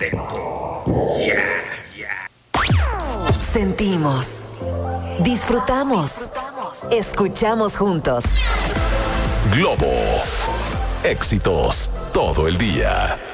atento. Sentimos, disfrutamos, escuchamos juntos. Globo. Éxitos todo el día.